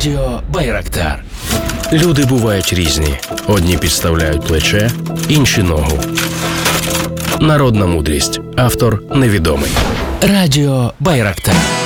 Радіо Байрактар. Люди бувають різні. Одні підставляють плече, інші ногу. Народна мудрість. Автор невідомий. Радіо Байрактар.